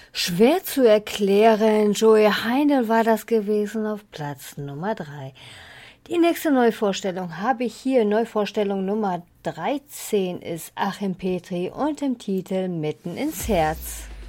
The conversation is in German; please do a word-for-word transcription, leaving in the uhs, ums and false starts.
Schwer zu erklären, Joey Heindl war das gewesen auf Platz Nummer drei. Die nächste Neuvorstellung habe ich hier. Neuvorstellung Nummer dreizehn ist Achim Petri und im Titel Mitten ins Herz.